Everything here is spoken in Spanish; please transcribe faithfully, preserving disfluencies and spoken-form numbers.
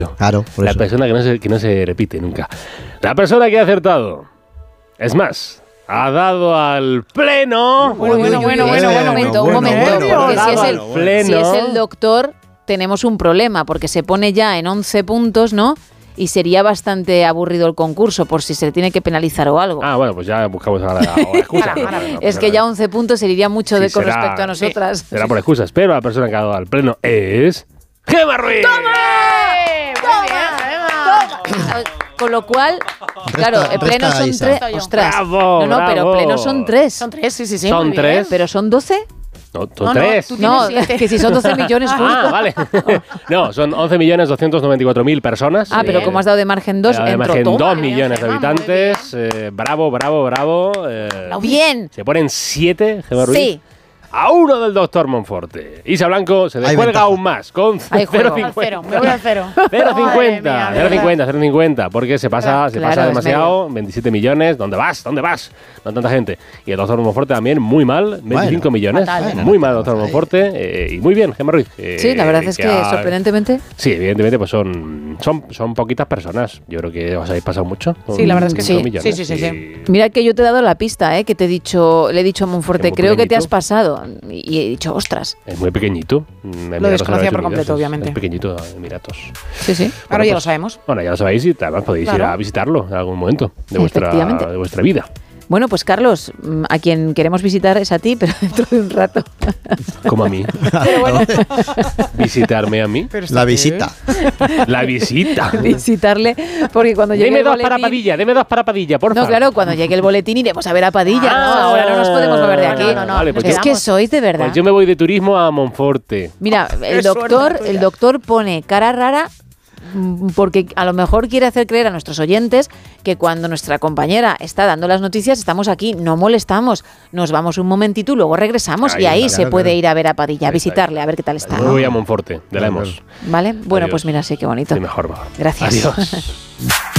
Claro, por La eso. persona que no, se, que no se repite nunca. La persona que ha acertado. Es más, ha dado al pleno. Bueno, bueno, bueno, bueno, Un bueno, momento, bueno, un momento. bueno, porque bueno, si, es el, bueno, bueno. si es el doctor, tenemos un problema, porque se pone ya en once puntos, ¿no? Y sería bastante aburrido el concurso, por si se le tiene que penalizar o algo. Ah, bueno, pues ya buscamos ahora la, la excusa. Ahora, ahora. No, no, es no, que no. ya once puntos se iría mucho Sí, de con será- respecto a nosotras. sí, será por excusas, pero la persona que ha dado al pleno es... ¡Gemma Ruiz! Con lo cual, claro, el resta pleno son Isa. tres. Yo. Ostras. Bravo, no, no, pero bravo. pleno son tres. Son tres, sí, sí, sí. Son muy bien. tres. ¿Pero son doce? No, son No, no, tres. tú No, Tienes siete. que si son doce millones justo. Ah, vale. No, son once millones doscientos noventa y cuatro mil personas. Ah, pero Eh, como has dado de margen dos, además entro. en Toma. dos bien, millones de Gemma, muy habitantes. Eh, bravo, bravo, bravo. eh, Bien. se ponen siete, Gemma Ruiz. Sí. A uno del doctor Monforte. Isa Blanco se Hay descuelga ventaja. aún más con Hay cero juego. Al cero, me voy al cero. cero Madre cincuenta, mía, de cero verdad. cincuenta, cero cincuenta, porque se pasa, se Claro, pasa es demasiado, veintisiete millones, ¿dónde vas? ¿Dónde vas? No tanta gente. Y el doctor Monforte también muy mal, veinticinco Bueno, millones, fatal. muy mal el doctor Ahí. Monforte, eh, y muy bien, Gemma Ruiz. eh, Sí, la verdad es que ha- sorprendentemente. Sí, evidentemente, pues son, son, son poquitas personas. Yo creo que os habéis pasado mucho. con Sí, la verdad es que cinco sí. millones, Sí, sí, sí, y- Mira que yo te he dado la pista, ¿eh? Que te he dicho, le he dicho a Monforte, Es muy creo que te pequeñito. has pasado. Y he dicho, ostras. Es muy pequeñito. Lo desconocía por completo, obviamente. Es pequeñito, Emiratos. Sí, sí. Ahora Bueno, ya pues, lo sabemos. Bueno, ya lo sabéis y además podéis ir Claro. a visitarlo en algún momento de vuestra, Efectivamente. de vuestra vida. Bueno, pues Carlos, mm, a quien queremos visitar es a ti, pero dentro de un rato. Como a mí. Visitarme a mí. La visita. La visita. Visitarle, porque cuando llegue Deme el dos boletín... para Padilla, deme dos para Padilla, por favor. No, claro, cuando llegue el boletín iremos a ver a Padilla, Ah, ¿no? Ahora no nos podemos mover de aquí. no, no, no, vale, pues es yo- que sois de verdad. Pues yo me voy de turismo a Monforte. Mira, el Qué suerte doctor, la tuya. el doctor pone cara rara mm, porque a lo mejor quiere hacer creer a nuestros oyentes que cuando nuestra compañera está dando las noticias estamos aquí, no molestamos, nos vamos un momentito y luego regresamos Ahí y ahí está, se claro, puede claro. ir a ver a Padilla, a Ahí está, visitarle, a ver qué tal está. Yo me ¿no? voy a Monforte, de la Claro, hemos. ¿Vale? Bueno, Adiós. pues mira, sí, qué bonito. Sí, mejor va. Gracias. Adiós.